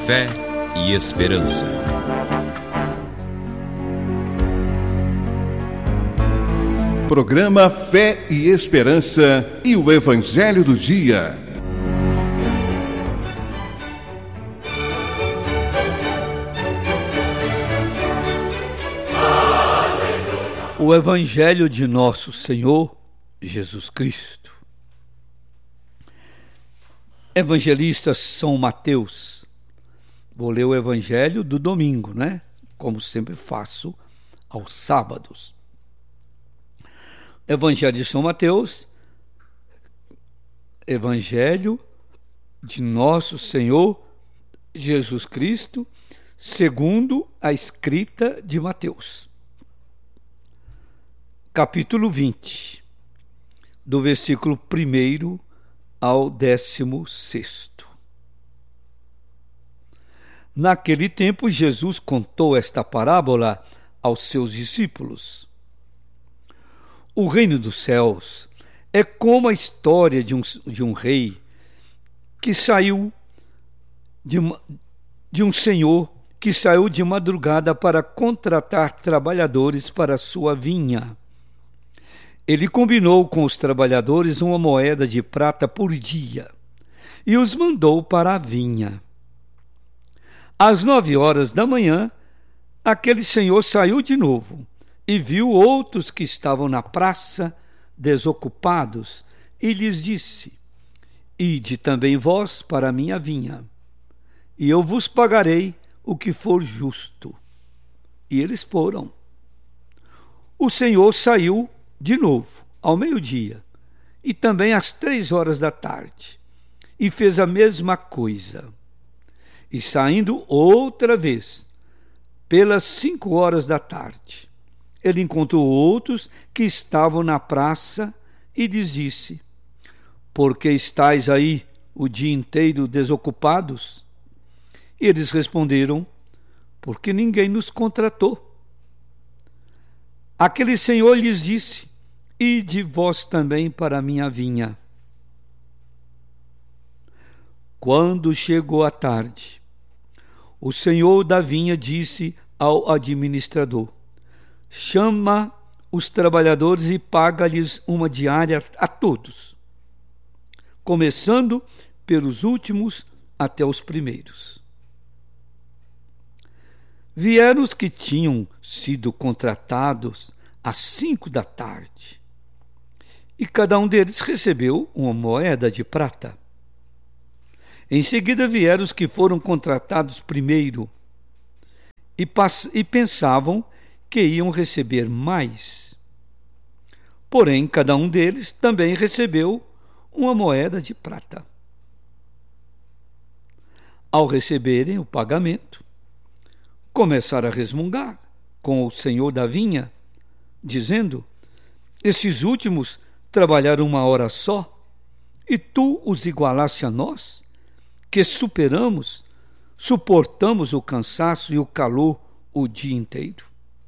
Fé e Esperança. Programa Fé e Esperança e o Evangelho do Dia. O Evangelho de Nosso Senhor Jesus Cristo. Evangelista São Mateus. Vou ler o Evangelho do domingo, né? Como sempre faço aos sábados. Evangelho de São Mateus, Evangelho de Nosso Senhor Jesus Cristo, segundo a escrita de Mateus. Capítulo 20, do versículo 1 ao 16. Naquele tempo, Jesus contou esta parábola aos seus discípulos. O reino dos céus é como a história de um rei que saiu de um senhor que saiu de madrugada para contratar trabalhadores para a sua vinha. Ele combinou com os trabalhadores uma moeda de prata por dia e os mandou para a vinha. Às 9 horas da manhã, aquele senhor saiu de novo e viu outros que estavam na praça desocupados e lhes disse: Ide também vós para a minha vinha, e eu vos pagarei o que for justo. E eles foram. O senhor saiu de novo, ao meio-dia, e também às 3 horas da tarde, e fez a mesma coisa. E saindo outra vez, pelas 5 horas da tarde, ele encontrou outros que estavam na praça e lhes disse: Por que estáis aí o dia inteiro desocupados? E eles responderam: Porque ninguém nos contratou. Aquele senhor lhes disse: Ide vós também para a minha vinha. Quando chegou a tarde, o senhor da vinha disse ao administrador: Chama os trabalhadores e paga-lhes uma diária a todos, começando pelos últimos até os primeiros. Vieram os que tinham sido contratados às 5 da tarde, e cada um deles recebeu uma moeda de prata. Em seguida vieram os que foram contratados primeiro e pensavam que iam receber mais. Porém, cada um deles também recebeu uma moeda de prata. Ao receberem o pagamento, começaram a resmungar com o senhor da vinha, dizendo: Esses últimos trabalharam 1 hora só, e tu os igualaste a nós, que suportamos o cansaço e o calor o dia inteiro.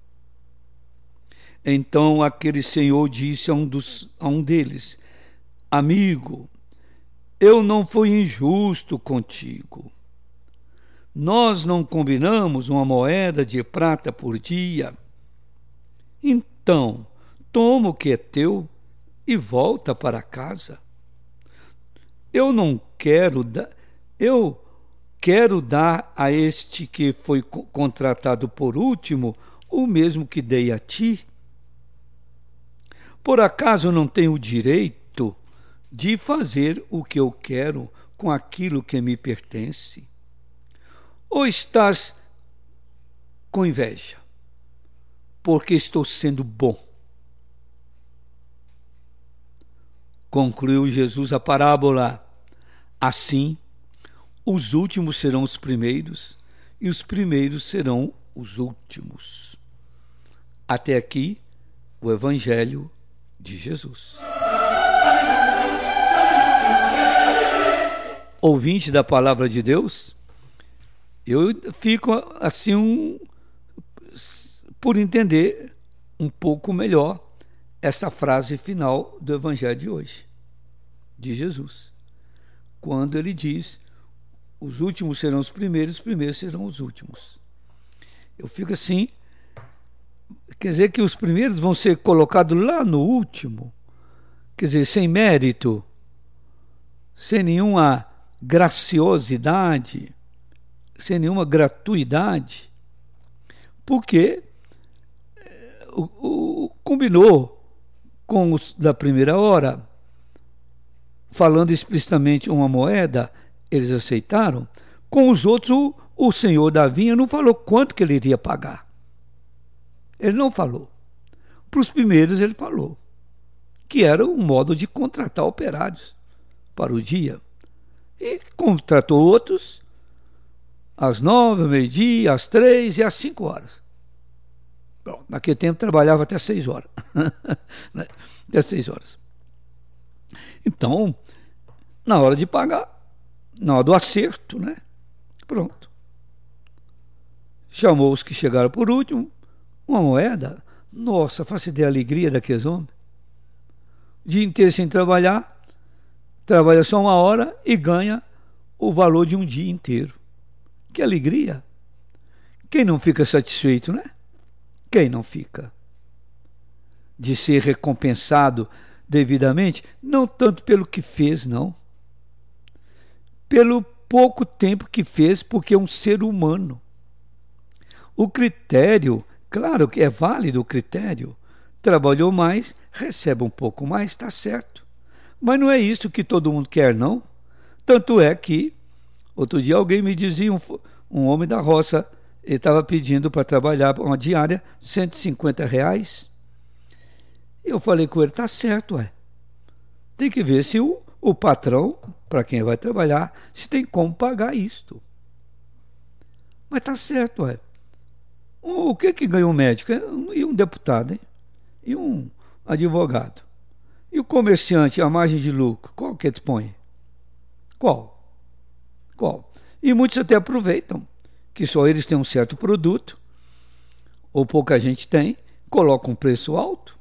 Então aquele senhor disse a um deles: Amigo, eu não fui injusto contigo. Nós não combinamos uma moeda de prata por dia? Então, toma o que é teu e volta para casa. Eu quero dar a este que foi contratado por último o mesmo que dei a ti. Por acaso não tenho o direito de fazer o que eu quero com aquilo que me pertence? Ou estás com inveja, porque estou sendo bom? Concluiu Jesus a parábola: Assim, os últimos serão os primeiros, e os primeiros serão os últimos. Até aqui, o Evangelho de Jesus. Ouvinte da Palavra de Deus, eu fico assim por entender um pouco melhor essa frase final do Evangelho de hoje, de Jesus, quando ele diz: os últimos serão os primeiros serão os últimos. Eu fico assim, quer dizer que os primeiros vão ser colocados lá no último, quer dizer, sem mérito, sem nenhuma graciosidade, sem nenhuma gratuidade, porque combinou com os da primeira hora, falando explicitamente uma moeda, eles aceitaram. Com os outros, o senhor da vinha não falou quanto que ele iria pagar. Ele não falou. Para os primeiros ele falou, que era um modo de contratar operários para o dia. E contratou outros às 9, ao meio-dia, às 3 e às 5 horas. Bom, naquele tempo trabalhava até 6 horas. Até 6 horas. Então, na hora de pagar, na hora do acerto, né? Pronto. Chamou os que chegaram por último, uma moeda. Nossa, faça ideia da alegria daqueles homens. O dia inteiro sem trabalhar, trabalha só 1 hora e ganha o valor de um dia inteiro. Que alegria! Quem não fica satisfeito, né? Quem não fica? De ser recompensado devidamente, não tanto pelo que fez, não. Pelo pouco tempo que fez, porque é um ser humano. O critério, claro que é válido o critério, trabalhou mais, recebe um pouco mais, está certo. Mas não é isso que todo mundo quer, não. Tanto é que, outro dia alguém me dizia, um homem da roça, ele estava pedindo para trabalhar uma diária, R$150. Eu falei com ele, tá certo, tem que ver se o patrão, para quem vai trabalhar, se tem como pagar isto. Mas tá certo, o que ganha um médico? E um deputado, hein? E um advogado? E o comerciante, a margem de lucro, qual que ele põe? Qual? E muitos até aproveitam que só eles têm um certo produto, ou pouca gente tem, colocam um preço alto.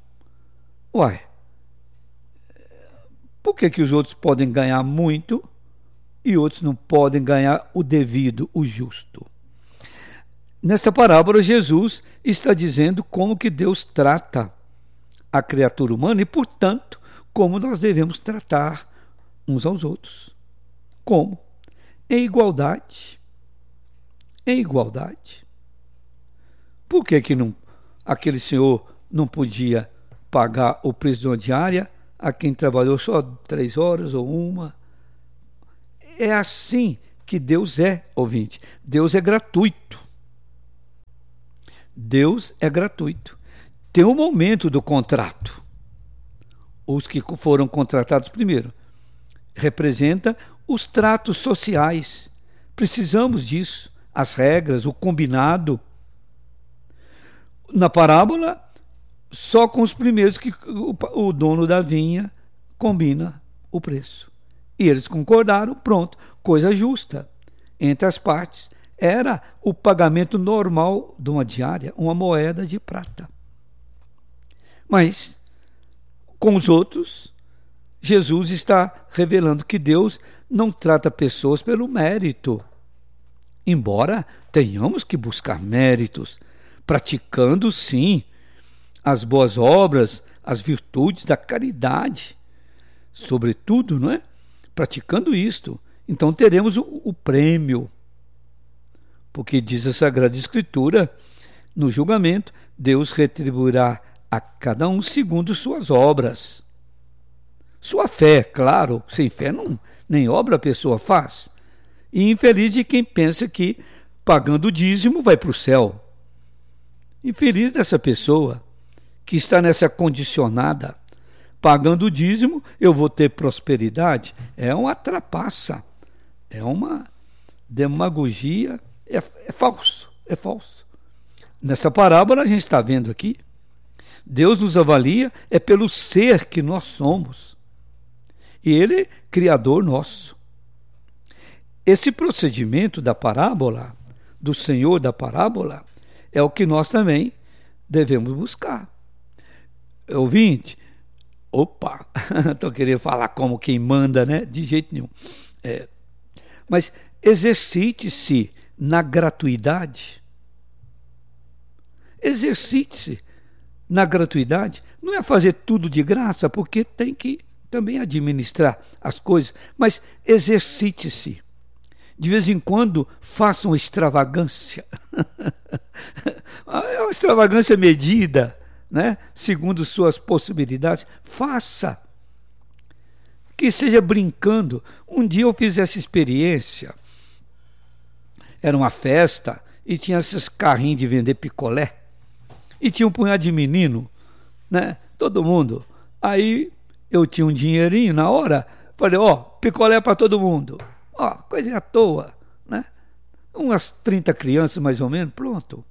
Por que os outros podem ganhar muito e outros não podem ganhar o devido, o justo? Nessa parábola, Jesus está dizendo como que Deus trata a criatura humana e, portanto, como nós devemos tratar uns aos outros. Como? Em igualdade. Em igualdade. Por que não, aquele senhor não podia pagar o preço de uma diária a quem trabalhou só 3 horas ou 1? É assim que Deus é, ouvinte. Deus é gratuito. Deus é gratuito. Tem um momento do contrato. Os que foram contratados primeiro. Representa os tratos sociais. Precisamos disso. As regras, o combinado. Na parábola, só com os primeiros que o dono da vinha combina o preço. E eles concordaram, pronto, coisa justa entre as partes. Era o pagamento normal de uma diária, uma moeda de prata. Mas, com os outros, Jesus está revelando que Deus não trata pessoas pelo mérito. Embora tenhamos que buscar méritos, praticando, sim, as boas obras, as virtudes da caridade, sobretudo, não é? Praticando isto, então teremos o prêmio. Porque diz a Sagrada Escritura, no julgamento, Deus retribuirá a cada um segundo suas obras. Sua fé, claro, sem fé nem obra a pessoa faz. E infeliz de quem pensa que pagando o dízimo vai para o céu. Infeliz dessa pessoa que está nessa condicionada. Pagando o dízimo, eu vou ter prosperidade. É uma trapaça. É uma demagogia. É falso. É falso. Nessa parábola a gente está vendo aqui. Deus nos avalia pelo ser que nós somos. E Ele é Criador nosso. Esse procedimento da parábola, do Senhor da parábola, é o que nós também devemos buscar. Ouvinte, estou querendo falar como quem manda, né? De jeito nenhum. Mas exercite-se na gratuidade. Exercite-se na gratuidade. Não é fazer tudo de graça, porque tem que também administrar as coisas, mas exercite-se. De vez em quando, faça uma extravagância. É uma extravagância medida, né? Segundo suas possibilidades. Faça. Que seja brincando. Um dia eu fiz essa experiência. Era uma festa e tinha esses carrinhos de vender picolé. E tinha um punhado de menino, né? Todo mundo. Aí eu tinha um dinheirinho na hora. Falei, picolé para todo mundo. Coisa à toa, né? Umas 30 crianças mais ou menos, pronto.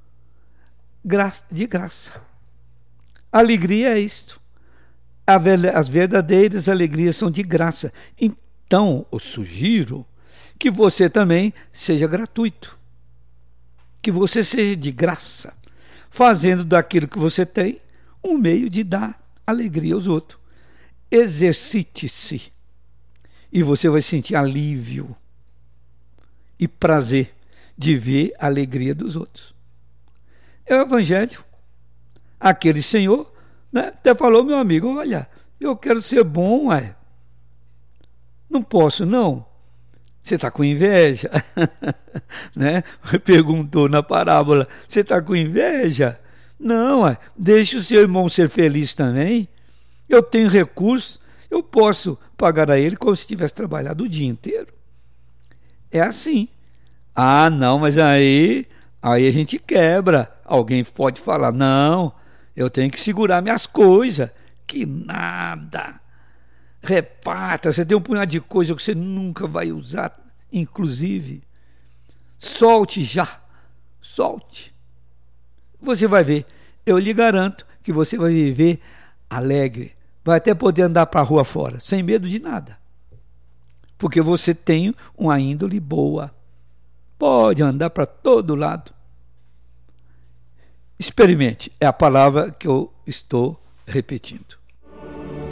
De graça. Alegria é isto. As verdadeiras alegrias são de graça. Então, eu sugiro que você também seja gratuito. Que você seja de graça. Fazendo daquilo que você tem um meio de dar alegria aos outros. Exercite-se. E você vai sentir alívio e prazer de ver a alegria dos outros. É o Evangelho. Aquele senhor, né, até falou, meu amigo, olha, eu quero ser bom, não posso, não. Você está com inveja? Né? Perguntou na parábola, você está com inveja? Não, deixe o seu irmão ser feliz também. Eu tenho recursos, eu posso pagar a ele como se tivesse trabalhado o dia inteiro. É assim. Não, mas aí a gente quebra. Alguém pode falar, não, eu tenho que segurar minhas coisas. Que nada. Reparta, você tem um punhado de coisa que você nunca vai usar, inclusive. Solte já. Solte. Você vai ver. Eu lhe garanto que você vai viver alegre. Vai até poder andar para a rua fora, sem medo de nada. Porque você tem uma índole boa. Pode andar para todo lado. Experimente. É a palavra que eu estou repetindo.